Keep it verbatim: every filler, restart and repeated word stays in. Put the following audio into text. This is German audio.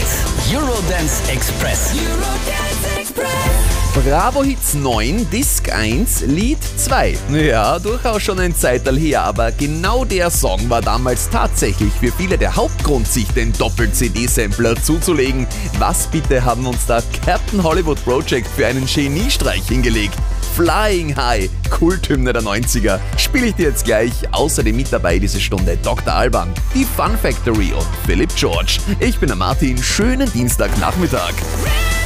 Hits. Eurodance Express. Eurodance Express. Bravo Hits neun, Disc eins, Lied zwei. Ja, durchaus schon ein Zeitl her, aber genau der Song war damals tatsächlich für viele der Hauptgrund, sich den Doppel-C D-Sampler zuzulegen. Was bitte haben uns da Captain Hollywood Project für einen Geniestreich hingelegt? Flying High, Kulthymne der neunziger, spiele ich dir jetzt gleich. Außerdem mit dabei diese Stunde Doktor Alban, die Fun Factory und Philipp George. Ich bin der Martin, schönen Dienstagnachmittag.